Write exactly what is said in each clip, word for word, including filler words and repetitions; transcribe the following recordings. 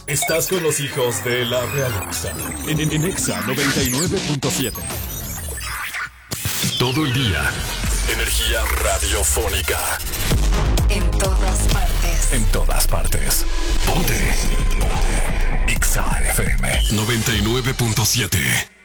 Estás con los hijos de la realeza. En, en, en Exa noventa y nueve punto siete. Todo el día. Energía radiofónica. En todas partes. En todas partes. Ponte. Ponte. Exa F M noventa y nueve punto siete.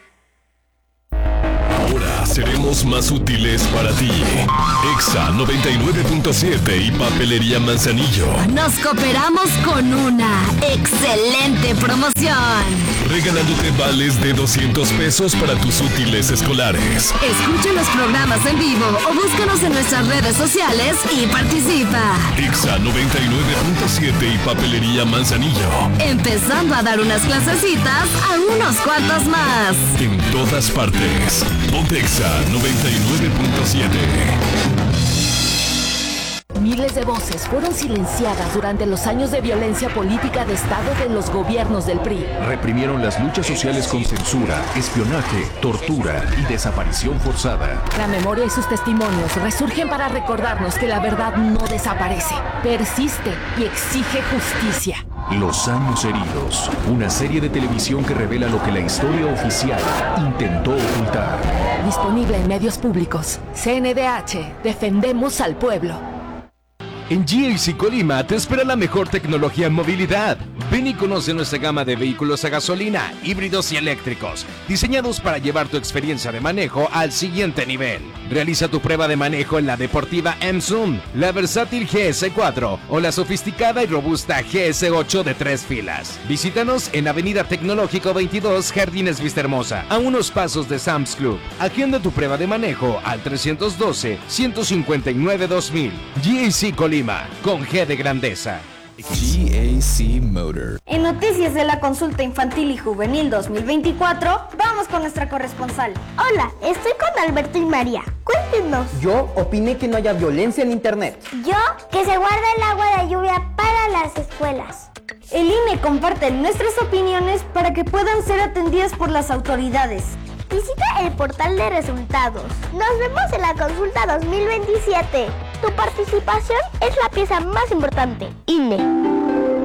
Ahora seremos más útiles para ti. Exa noventa y nueve punto siete y Papelería Manzanillo. Nos cooperamos con una excelente promoción. Regalándote vales de doscientos pesos para tus útiles escolares. Escucha los programas en vivo o búscanos en nuestras redes sociales y participa. Exa noventa y nueve punto siete y Papelería Manzanillo. Empezando a dar unas clasecitas a unos cuantos más. En todas partes. Ponte Exa noventa y nueve punto siete. Miles de voces fueron silenciadas durante los años de violencia política de Estado de los gobiernos del P R I. Reprimieron las luchas sociales con censura, espionaje, tortura y desaparición forzada. La memoria y sus testimonios resurgen para recordarnos que la verdad no desaparece, persiste y exige justicia. Los años heridos, una serie de televisión que revela lo que la historia oficial intentó ocultar. Disponible en medios públicos. C N D H, defendemos al pueblo. En G A C Colima te espera la mejor tecnología en movilidad. Ven y conoce nuestra gama de vehículos a gasolina, híbridos y eléctricos, diseñados para llevar tu experiencia de manejo al siguiente nivel. Realiza tu prueba de manejo en la deportiva M-Zoom, la versátil G S cuatro o la sofisticada y robusta G S ocho de tres filas. Visítanos en Avenida Tecnológico veintidós, Jardines Vistahermosa, a unos pasos de Sam's Club. Agenda tu prueba de manejo al trescientos doce, ciento cincuenta y nueve, dos mil. G A C Colima, con G de grandeza. G A C Motor. En noticias de la consulta infantil y juvenil dos mil veinticuatro, vamos con nuestra corresponsal. Hola, estoy con Alberto y María. Cuéntenos. Yo opiné que no haya violencia en internet. Yo, que se guarde el agua de lluvia para las escuelas. El I N E comparte nuestras opiniones para que puedan ser atendidas por las autoridades. Visita el portal de resultados. Nos vemos en la consulta dos mil veintisiete. Tu participación es la pieza más importante. I N E.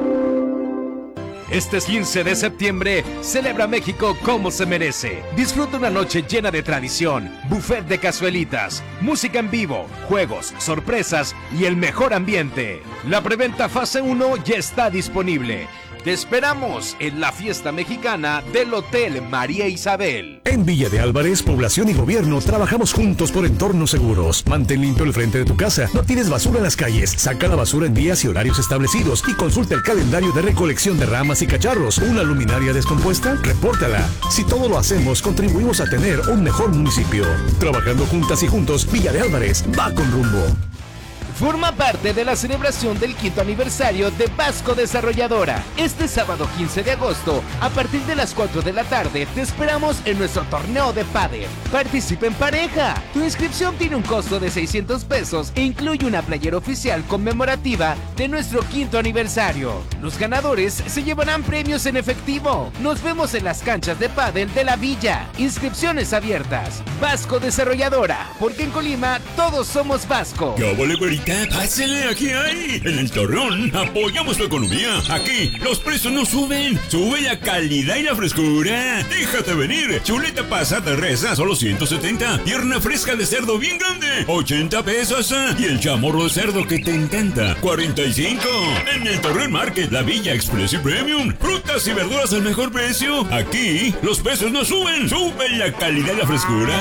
Este quince de septiembre, celebra México como se merece. Disfruta una noche llena de tradición, buffet de cazuelitas, música en vivo, juegos, sorpresas y el mejor ambiente. La preventa fase uno ya está disponible. Te esperamos en la fiesta mexicana del Hotel María Isabel. En Villa de Álvarez, Población y Gobierno trabajamos juntos por entornos seguros. Mantén limpio el frente de tu casa. No tires basura en las calles. Saca la basura en días y horarios establecidos. Y consulta el calendario de recolección de ramas y cacharros. ¿Una luminaria descompuesta? Repórtala. Si todo lo hacemos, contribuimos a tener un mejor municipio. Trabajando juntas y juntos, Villa de Álvarez va con rumbo. Forma parte de la celebración del quinto aniversario de Vasco Desarrolladora. Este sábado quince de agosto, a partir de las cuatro de la tarde, te esperamos en nuestro torneo de pádel. Participa en pareja. Tu inscripción tiene un costo de seiscientos pesos e incluye una playera oficial conmemorativa de nuestro quinto aniversario. Los ganadores se llevarán premios en efectivo. Nos vemos en las canchas de pádel de la Villa. Inscripciones abiertas. Vasco Desarrolladora, porque en Colima todos somos Vasco. ¡Ya vale, güerita! ¡Pásale, aquí hay! En el Torreón apoyamos la economía. Aquí los precios no suben, sube la calidad y la frescura. Déjate venir. Chuleta pasada de res a solo ciento setenta. Pierna fresca de cerdo bien grande, ochenta pesos. Y el chamorro de cerdo que te encanta, cuarenta y cinco. En el Torreón Market, la Villa Express y Premium. Frutas y verduras al mejor precio. Aquí los precios no suben, sube la calidad y la frescura.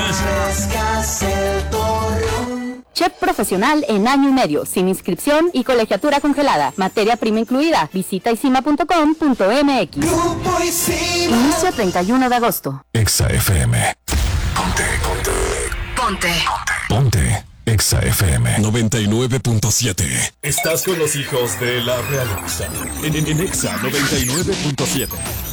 Chef profesional en año y medio, sin inscripción y colegiatura congelada. Materia prima incluida. Visita isima punto com punto m x. Inicio treinta y uno de agosto. Exa F M. Ponte, ponte. Ponte. Ponte. Exa F M noventa y nueve punto siete. Estás con los hijos de la realeza. En, en, en Exa noventa y nueve punto siete.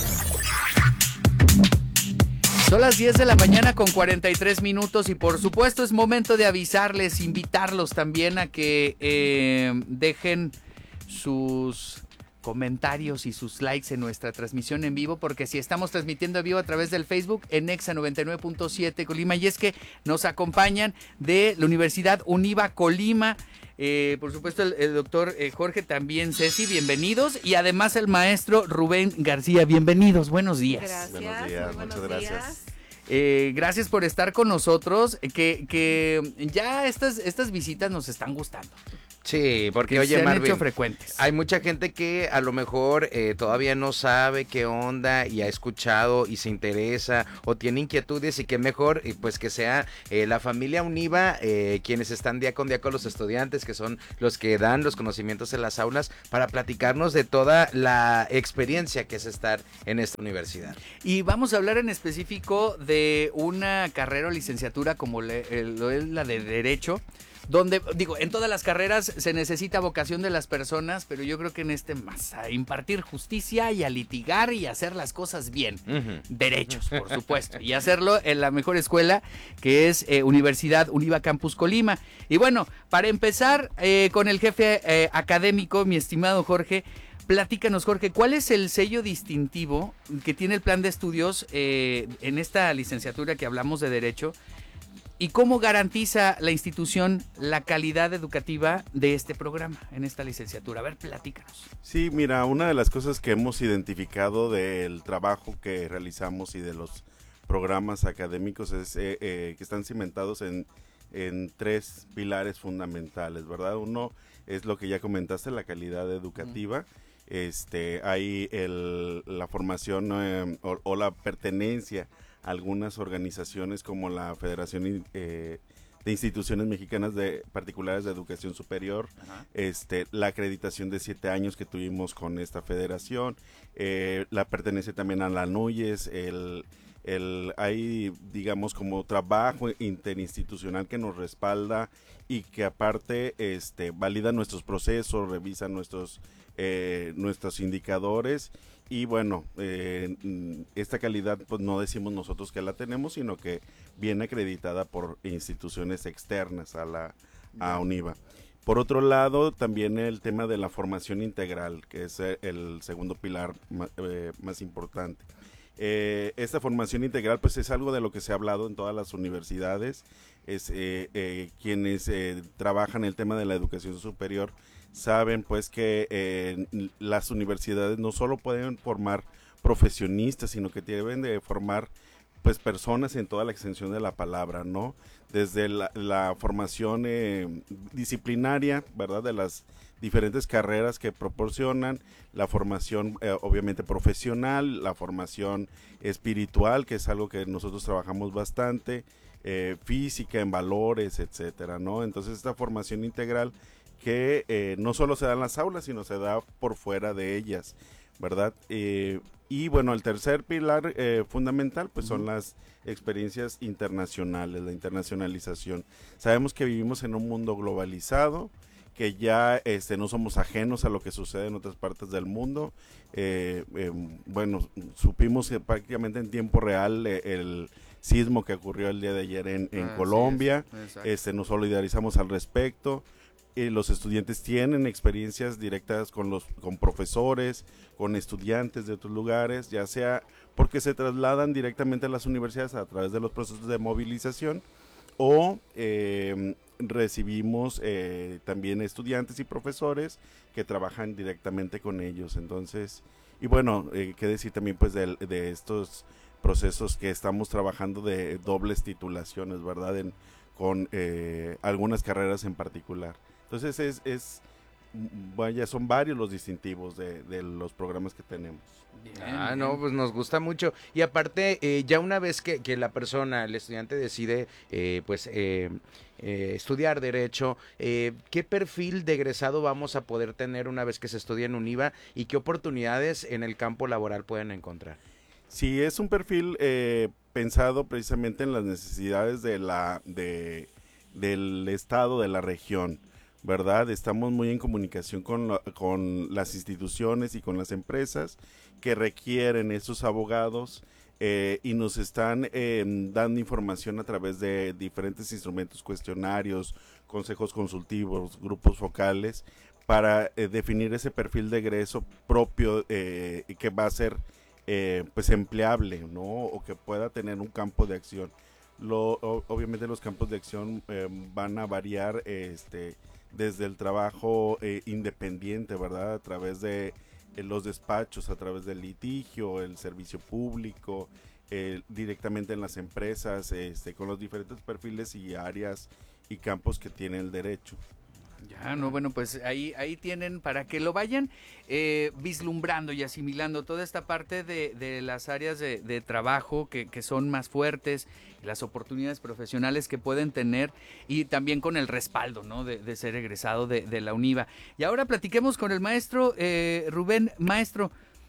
Son las diez de la mañana con cuarenta y tres minutos y por supuesto es momento de avisarles, invitarlos también a que eh, dejen sus comentarios y sus likes en nuestra transmisión en vivo, porque si estamos transmitiendo en vivo a través del Facebook en Exa noventa y nueve punto siete Colima, y es que nos acompañan de la Universidad Univa Colima, eh, por supuesto el, el doctor eh, Jorge, también Ceci, bienvenidos, y además el maestro Rubén García, bienvenidos, buenos días. Gracias, buenos días, muchas gracias. Días. Eh, gracias por estar con nosotros, que, que ya estas, estas visitas nos están gustando. Sí, porque que oye, se han Marvin, hecho frecuentes. Hay mucha gente que a lo mejor eh, todavía no sabe qué onda y ha escuchado y se interesa o tiene inquietudes, y que mejor eh, pues que sea eh, la familia Univa eh, quienes están día con día con los estudiantes, que son los que dan los conocimientos en las aulas, para platicarnos de toda la experiencia que es estar en esta universidad. Y vamos a hablar en específico de una carrera o licenciatura como le, el, lo es la de Derecho, donde, digo, en todas las carreras se necesita vocación de las personas, pero yo creo que en este más a impartir justicia y a litigar y a hacer las cosas bien. Uh-huh. Derechos, por supuesto, y hacerlo en la mejor escuela, que es eh, Universidad Univa Campus Colima. Y bueno, para empezar eh, con el jefe eh, académico, mi estimado Jorge, platícanos, Jorge, ¿cuál es el sello distintivo que tiene el plan de estudios eh, en esta licenciatura que hablamos de Derecho? ¿Y cómo garantiza la institución la calidad educativa de este programa, en esta licenciatura? A ver, platícanos. Sí, mira, una de las cosas que hemos identificado del trabajo que realizamos y de los programas académicos es eh, eh, que están cimentados en, en tres pilares fundamentales, ¿verdad? Uno es lo que ya comentaste, la calidad educativa. Mm. Este, hay el, la formación eh, o, o la pertenencia a algunas organizaciones como la Federación eh, de Instituciones Mexicanas de Particulares de Educación Superior, Ajá. este, la acreditación de siete años que tuvimos con esta federación, eh, la pertenencia también a la NUYES, el, el, hay digamos como trabajo interinstitucional que nos respalda y que aparte este, valida nuestros procesos, revisa nuestros Eh, nuestros indicadores, y bueno, eh, esta calidad pues no decimos nosotros que la tenemos, sino que viene acreditada por instituciones externas a la a Univa. Por otro lado, también el tema de la formación integral, que es el segundo pilar más, eh, más importante. Eh, esta formación integral pues es algo de lo que se ha hablado en todas las universidades, es eh, eh, quienes eh, trabajan el tema de la educación superior saben pues que eh, las universidades no solo pueden formar profesionistas, sino que deben de formar pues personas en toda la extensión de la palabra, ¿no? Desde la, la formación eh, disciplinaria, ¿verdad? De las diferentes carreras que proporcionan, la formación eh, obviamente profesional, la formación espiritual, que es algo que nosotros trabajamos bastante, eh, física, en valores, etcétera, ¿no? Entonces esta formación integral que eh, no solo se da en las aulas, sino se da por fuera de ellas, ¿verdad? Eh, y bueno, el tercer pilar eh, fundamental pues son las experiencias internacionales, la internacionalización. Sabemos que vivimos en un mundo globalizado, que ya este, no somos ajenos a lo que sucede en otras partes del mundo. Eh, eh, bueno, supimos que prácticamente en tiempo real eh, el sismo que ocurrió el día de ayer en, en ah, Colombia, sí, este, nos solidarizamos al respecto. Eh, los estudiantes tienen experiencias directas con los con profesores, con estudiantes de otros lugares, ya sea porque se trasladan directamente a las universidades a través de los procesos de movilización, o eh, recibimos eh, también estudiantes y profesores que trabajan directamente con ellos. Entonces, y bueno, eh, qué decir también pues de, de estos procesos que estamos trabajando de dobles titulaciones, ¿verdad? En, con eh, algunas carreras en particular. Entonces es, es vaya, son varios los distintivos de, de los programas que tenemos. Bien, ah, bien. No, pues nos gusta mucho. Y aparte, eh, ya una vez que, que la persona, el estudiante decide eh, pues eh, eh, estudiar Derecho, eh, ¿qué perfil de egresado vamos a poder tener una vez que se estudia en Univa y qué oportunidades en el campo laboral pueden encontrar? Sí, es un perfil eh, pensado precisamente en las necesidades de la de del estado, de la región, ¿verdad? Estamos muy en comunicación con, la, con las instituciones y con las empresas que requieren esos abogados eh, y nos están eh, dando información a través de diferentes instrumentos, cuestionarios, consejos consultivos, grupos focales, para eh, definir ese perfil de egreso propio eh, y que va a ser eh, pues empleable, ¿no? O que pueda tener un campo de acción. Lo, o, obviamente los campos de acción eh, van a variar este, desde el trabajo eh, independiente, ¿verdad? A través de eh, los despachos, a través del litigio, el servicio público, eh, directamente en las empresas, este, con los diferentes perfiles y áreas y campos que tiene el derecho. Ya, no, bueno, pues ahí ahí tienen para que lo vayan eh, vislumbrando y asimilando toda esta parte de, de las áreas de, de trabajo que, que son más fuertes, las oportunidades profesionales que pueden tener y también con el respaldo, ¿no? De, de ser egresado de, de la UNIVA. Y ahora platiquemos con el maestro eh, Rubén. Maestro,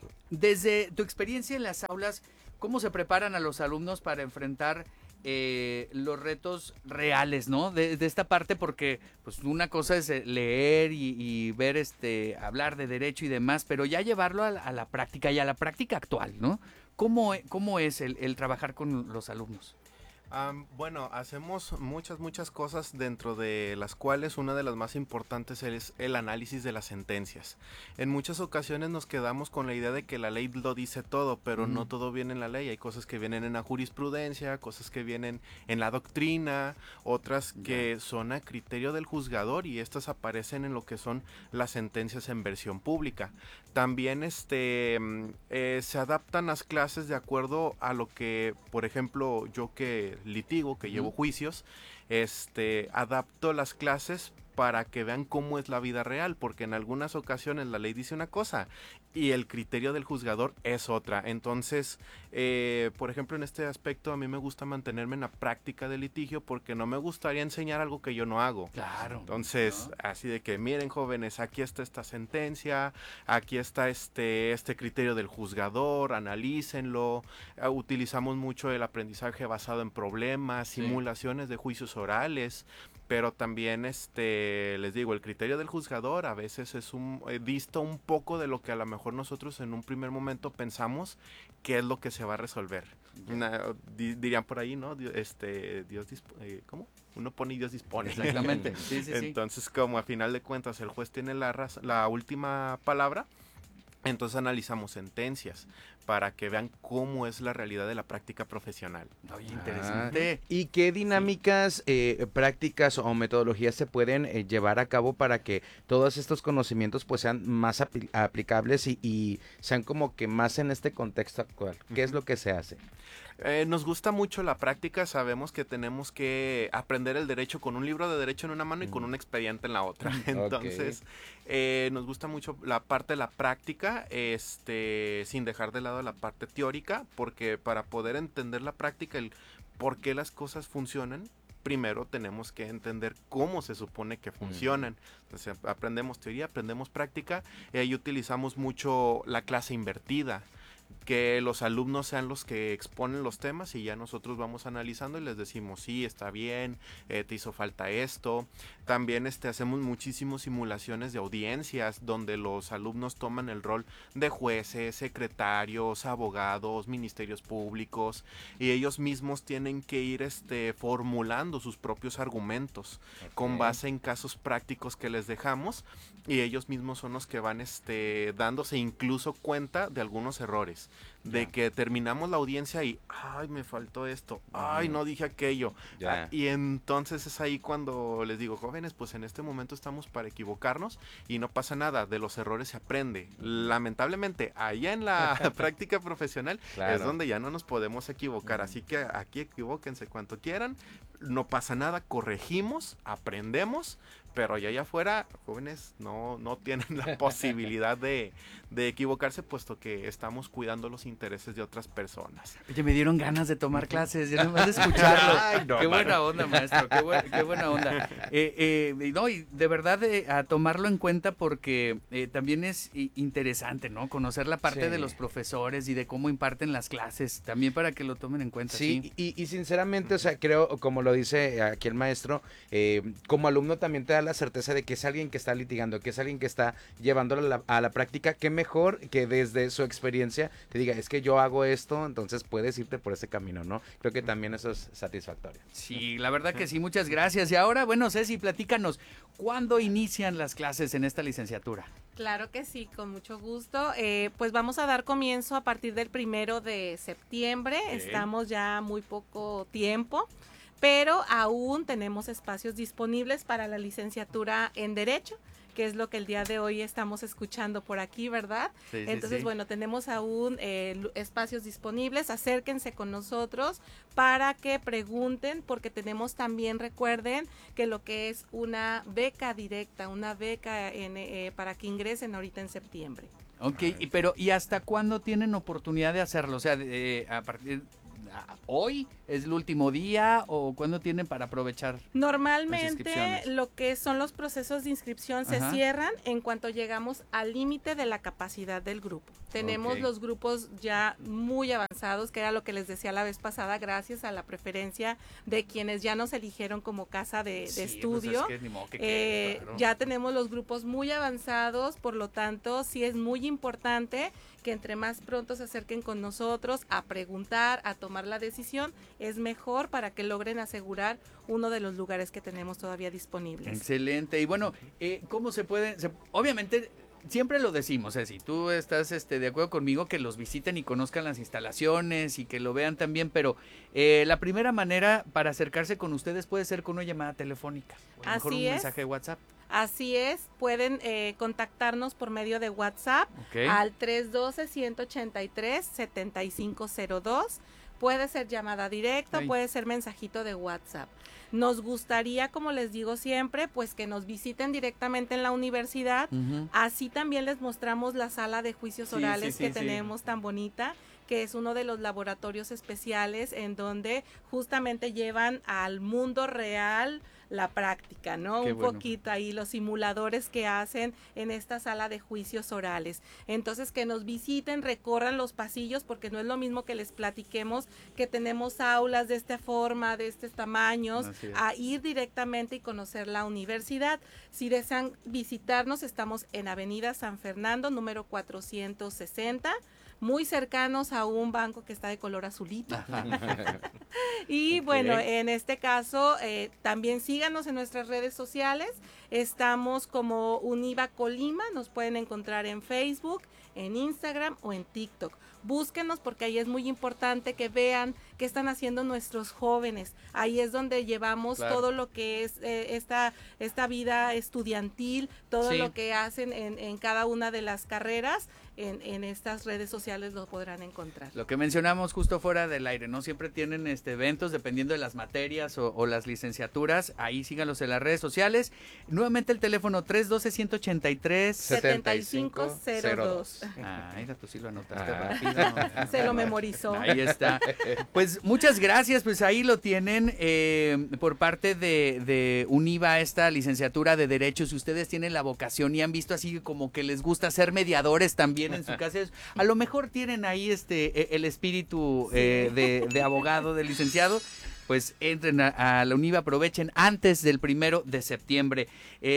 desde tu experiencia en las aulas, ¿cómo se preparan a los alumnos para enfrentar Eh, los retos reales, ¿no? De, de esta parte, porque pues una cosa es leer y, y ver, este, hablar de derecho y demás, pero ya llevarlo a la, a la práctica y a la práctica actual, ¿no? ¿Cómo, cómo es el, el trabajar con los alumnos? Um, bueno, hacemos muchas, muchas cosas, dentro de las cuales una de las más importantes es el análisis de las sentencias. En muchas ocasiones nos quedamos con la idea de que la ley lo dice todo, pero uh-huh. no todo viene en la ley. Hay cosas que vienen en la jurisprudencia, cosas que vienen en la doctrina, otras que yeah. son a criterio del juzgador, y estas aparecen en lo que son las sentencias en versión pública. También este eh, se adaptan las clases de acuerdo a lo que, por ejemplo, yo que litigo, que uh-huh. llevo juicios, este, adapto las clases para que vean cómo es la vida real, porque en algunas ocasiones la ley dice una cosa y el criterio del juzgador es otra. Entonces, eh, por ejemplo, en este aspecto a mí me gusta mantenerme en la práctica de litigio, porque no me gustaría enseñar algo que yo no hago. Claro. Entonces, ¿no? Así de que miren, jóvenes, aquí está esta sentencia, aquí está este, este criterio del juzgador, analícenlo. Uh, utilizamos mucho el aprendizaje basado en problemas, sí. simulaciones de juicios orales. Pero también, este, les digo, el criterio del juzgador a veces es un eh, dista un poco de lo que a lo mejor nosotros en un primer momento pensamos que es lo que se va a resolver. Una, di, dirían por ahí, ¿no? Este, Dios dispone, eh, ¿cómo? Uno pone y Dios dispone. Exactamente. Sí, sí, entonces, sí. como a final de cuentas el juez tiene la, raz- la última palabra, entonces analizamos sentencias para que vean cómo es la realidad de la práctica profesional. Oye, interesante. Ah, ¿y qué dinámicas, eh, prácticas o metodologías se pueden eh, llevar a cabo para que todos estos conocimientos pues sean más apl- aplicables y, y sean como que más en este contexto actual? ¿Qué uh-huh. es lo que se hace? Eh, nos gusta mucho la práctica, sabemos que tenemos que aprender el derecho con un libro de derecho en una mano y con un expediente en la otra. Entonces, okay. eh, nos gusta mucho la parte de la práctica, este, sin dejar de lado la parte teórica, porque para poder entender la práctica, el por qué las cosas funcionan, primero tenemos que entender cómo se supone que funcionan. Uh-huh. Entonces, aprendemos teoría, aprendemos práctica, y ahí utilizamos mucho la clase invertida, que los alumnos sean los que exponen los temas y ya nosotros vamos analizando y les decimos, sí, está bien, eh, te hizo falta esto. También este, hacemos muchísimas simulaciones de audiencias donde los alumnos toman el rol de jueces, secretarios, abogados, ministerios públicos, y ellos mismos tienen que ir este, formulando sus propios argumentos okay. con base en casos prácticos que les dejamos, y ellos mismos son los que van este, dándose incluso cuenta de algunos errores. De yeah. que terminamos la audiencia y ay, me faltó esto, ay, no dije aquello. Yeah. Y entonces es ahí cuando les digo, jóvenes, pues en este momento estamos para equivocarnos y no pasa nada, de los errores se aprende. Lamentablemente, allá en la práctica profesional claro. es donde ya no nos podemos equivocar, así que aquí equivóquense cuanto quieran, no pasa nada, corregimos, aprendemos, pero allá allá afuera, jóvenes, no, no tienen la posibilidad de, de equivocarse, puesto que estamos cuidando los intereses de otras personas. Oye, me dieron ganas de tomar clases, ya nomás de escucharlo. Ay, no, qué buena onda, maestro, qué, bu- qué buena onda. Eh, eh, no, y de verdad eh, a tomarlo en cuenta, porque eh, también es interesante, ¿no? Conocer la parte sí. de los profesores y de cómo imparten las clases, también para que lo tomen en cuenta. Sí, sí. Y, y sinceramente, o sea, creo, como lo dice aquí el maestro, eh, como alumno también te da la certeza de que es alguien que está litigando, que es alguien que está llevándolo a la, a la práctica, qué mejor que desde su experiencia te diga, es que yo hago esto, entonces puedes irte por ese camino, ¿no? Creo que también eso es satisfactorio. Sí, la verdad que sí, muchas gracias. Y ahora, bueno, Ceci, platícanos, ¿cuándo inician las clases en esta licenciatura? Claro que sí, con mucho gusto. Eh, pues vamos a dar comienzo a partir del primero de septiembre. Okay. Estamos ya muy poco tiempo, pero aún tenemos espacios disponibles para la licenciatura en Derecho, que es lo que el día de hoy estamos escuchando por aquí, ¿verdad? Sí, Entonces, sí, sí. bueno, tenemos aún eh, espacios disponibles, acérquense con nosotros para que pregunten, porque tenemos también, recuerden, que lo que es una beca directa, una beca en, eh, para que ingresen ahorita en septiembre. Ok, y, pero ¿y hasta cuándo tienen oportunidad de hacerlo? O sea, eh, a partir... ¿Hoy es el último día o cuándo tienen para aprovechar? Normalmente lo que son los procesos de inscripción se Ajá. cierran en cuanto llegamos al límite de la capacidad del grupo. Tenemos okay. los grupos ya muy avanzados, que era lo que les decía la vez pasada, gracias a la preferencia de quienes ya nos eligieron como casa de, de sí, estudio. Pues es que ni modo que eh, quede, claro. Ya tenemos los grupos muy avanzados, por lo tanto sí es muy importante que entre más pronto se acerquen con nosotros a preguntar, a tomar la decisión, es mejor para que logren asegurar uno de los lugares que tenemos todavía disponibles. Excelente. Y bueno, eh, ¿cómo se puede? Se, obviamente, siempre lo decimos, Ceci, tú estás este, de acuerdo conmigo que los visiten y conozcan las instalaciones y que lo vean también, pero eh, la primera manera para acercarse con ustedes puede ser con una llamada telefónica, o a lo mejor un es. mensaje de WhatsApp. Así es, pueden eh, contactarnos por medio de WhatsApp okay. al tres uno dos, uno ocho tres, siete cinco cero dos. Puede ser llamada directa, Ay. puede ser mensajito de WhatsApp. Nos gustaría, como les digo siempre, pues que nos visiten directamente en la universidad. Uh-huh. Así también les mostramos la sala de juicios sí, orales sí, sí, que sí. tenemos tan bonita, que es uno de los laboratorios especiales en donde justamente llevan al mundo real la práctica, ¿no? Qué Un bueno. poquito ahí los simuladores que hacen en esta sala de juicios orales. Entonces, que nos visiten, recorran los pasillos, porque no es lo mismo que les platiquemos que tenemos aulas de esta forma, de estos tamaños, a ir directamente y conocer la universidad. Si desean visitarnos, estamos en Avenida San Fernando, número cuatrocientos sesenta, muy cercanos a un banco que está de color azulito. Y okay. bueno, en este caso, eh, también síganos en nuestras redes sociales. Estamos como Univa Colima, nos pueden encontrar en Facebook, en Instagram o en TikTok. Búsquenos porque ahí es muy importante que vean qué están haciendo nuestros jóvenes. Ahí es donde llevamos claro. todo lo que es eh, esta, esta vida estudiantil, todo sí. lo que hacen en, en cada una de las carreras. En, en estas redes sociales lo podrán encontrar. Lo que mencionamos justo fuera del aire, ¿no? Siempre tienen este eventos dependiendo de las materias o, o las licenciaturas. Ahí síganlos en las redes sociales. Nuevamente el teléfono tres uno dos, uno ocho tres, siete cinco cero dos. Ah, mira, tú sí lo anotaste ah. rápido. Se lo memorizó. Ahí está. Pues muchas gracias, pues ahí lo tienen eh, por parte de, de Univa, esta licenciatura de Derecho. Si ustedes tienen la vocación y han visto así como que les gusta ser mediadores también en su casa, a lo mejor tienen ahí este el espíritu eh, de, de abogado, de licenciado, pues entren a, a la Univa, aprovechen antes del primero de septiembre.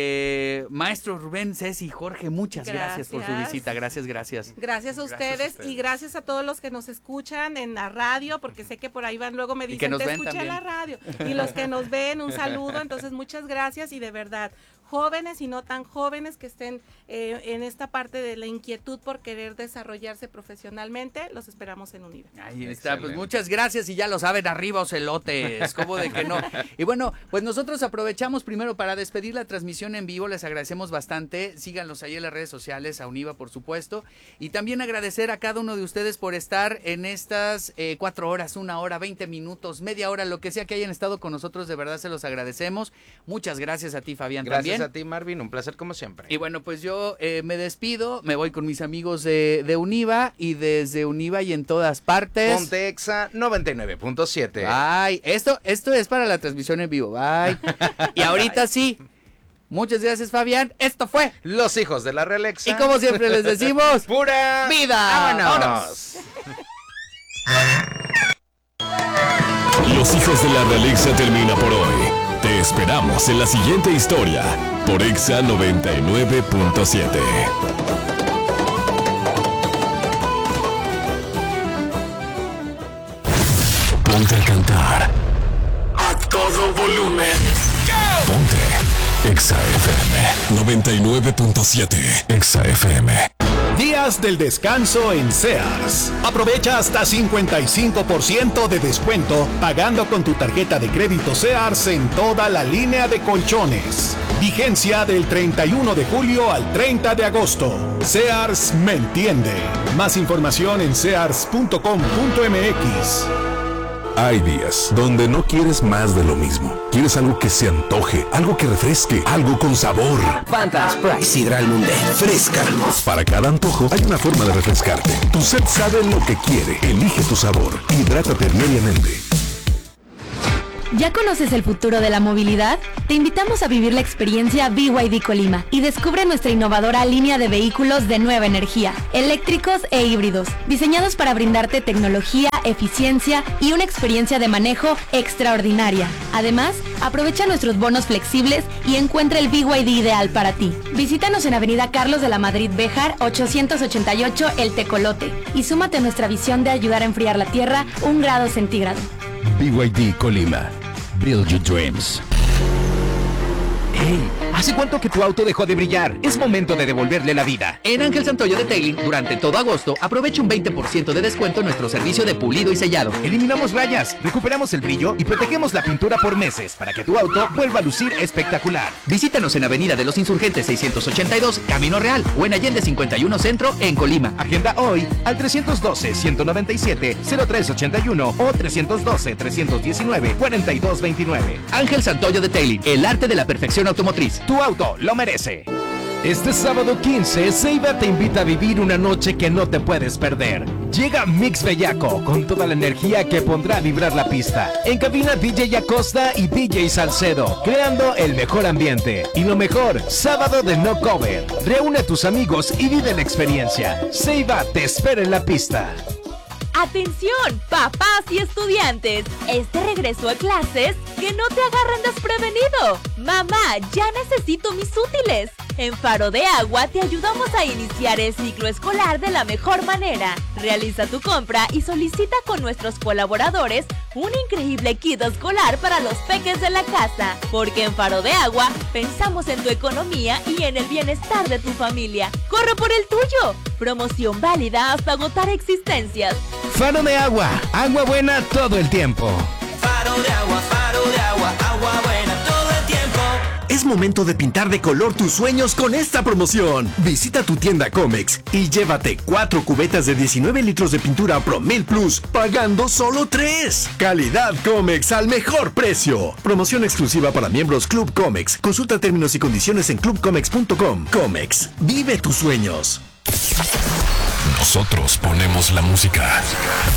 Eh, maestro Rubén, Ceci, Jorge, muchas gracias. gracias por su visita, gracias, gracias. Gracias a ustedes, gracias a ustedes y gracias a todos los que nos escuchan en la radio, porque sé que por ahí van, luego me dicen, te escuché en la radio, y los que nos ven, un saludo, entonces muchas gracias y de verdad, jóvenes y no tan jóvenes que estén eh, en esta parte de la inquietud por querer desarrollarse profesionalmente, los esperamos en Univa. Ahí está, pues muchas gracias y ya lo saben, arriba ocelotes, ¿cómo de que no? Y bueno, pues nosotros aprovechamos primero para despedir la transmisión en vivo, les agradecemos bastante, síganlos ahí en las redes sociales, a Univa por supuesto, y también agradecer a cada uno de ustedes por estar en estas eh, cuatro horas, una hora, veinte minutos, media hora, lo que sea que hayan estado con nosotros, de verdad se los agradecemos. Muchas gracias a ti, Fabián, gracias también. A ti, Marvin, un placer como siempre. Y bueno, pues yo eh, me despido, me voy con mis amigos de, de Univa y desde Univa y en todas partes. Ponte Exa noventa y nueve punto siete. Ay, esto, esto es para la transmisión en vivo. Bye. Y ahorita sí. Muchas gracias, Fabián. Esto fue Los Hijos de la Realexa. Y como siempre les decimos, ¡pura vida! ¡Vámonos! Los Hijos de la Realexa termina por hoy. Te esperamos en la siguiente historia. por Exa noventa y nueve punto siete. Ponte a cantar a todo volumen. Ponte Exa F M noventa y nueve punto siete. Exa F M. Días del descanso en Sears. Aprovecha hasta cincuenta y cinco por ciento de descuento pagando con tu tarjeta de crédito Sears en toda la línea de colchones. Vigencia del treinta y uno de julio al treinta de agosto. Sears me entiende. Más información en sears punto com punto m x. Hay días donde no quieres más de lo mismo. Quieres algo que se antoje, algo que refresque, algo con sabor. Fanta Sprite Sidral Mundo. Fresca. Para cada antojo hay una forma de refrescarte. Tu set sabe lo que quiere. Elige tu sabor. Hidrátate diariamente. ¿Ya conoces el futuro de la movilidad? Te invitamos a vivir la experiencia B Y D Colima y descubre nuestra innovadora línea de vehículos de nueva energía, eléctricos e híbridos, diseñados para brindarte tecnología, eficiencia y una experiencia de manejo extraordinaria. Además, aprovecha nuestros bonos flexibles y encuentra el B Y D ideal para ti. Visítanos en Avenida Carlos de la Madrid Béjar, ochocientos ochenta y ocho, El Tecolote, y súmate a nuestra visión de ayudar a enfriar la Tierra un grado centígrado. B Y D Colima. Build your dreams. Hey, ¿hace cuánto que tu auto dejó de brillar? Es momento de devolverle la vida. En Ángel Santoyo Detailing, durante todo agosto, aprovecha un veinte por ciento de descuento en nuestro servicio de pulido y sellado. Eliminamos rayas, recuperamos el brillo y protegemos la pintura por meses para que tu auto vuelva a lucir espectacular. Visítanos en Avenida de los Insurgentes seiscientos ochenta y dos, Camino Real, o en Allende cincuenta y uno Centro, en Colima. Agenda hoy al trescientos doce, ciento noventa y siete, cero tres ochenta y uno o trescientos doce, trescientos diecinueve, cuarenta y dos veintinueve. Ángel Santoyo Detailing, el arte de la perfección automotriz. Tu auto lo merece. Este sábado quince, Ceiba te invita a vivir una noche que no te puedes perder. Llega Mix Bellaco con toda la energía que pondrá a vibrar la pista. En cabina D J Acosta y D J Salcedo, creando el mejor ambiente. Y lo mejor, sábado de no cover. Reúne a tus amigos y vive la experiencia. Ceiba te espera en la pista. ¡Atención, papás y estudiantes! Este regreso a clases, que no te agarren desprevenido. Mamá, ya necesito mis útiles. En Faro de Agua te ayudamos a iniciar el ciclo escolar de la mejor manera. Realiza tu compra y solicita con nuestros colaboradores un increíble kit escolar para los peques de la casa. Porque en Faro de Agua pensamos en tu economía y en el bienestar de tu familia. ¡Corre por el tuyo! Promoción válida hasta agotar existencias. Faro de Agua, agua buena todo el tiempo. Faro de Agua, Faro de Agua, agua buena todo el tiempo. Es momento de pintar de color tus sueños con esta promoción. Visita tu tienda Comex y llévate cuatro cubetas de diecinueve litros de pintura Promel Plus pagando solo tres. Calidad Comex al mejor precio. Promoción exclusiva para miembros Club Comex. Consulta términos y condiciones en club comex punto com. Comex, vive tus sueños. Nosotros ponemos la música.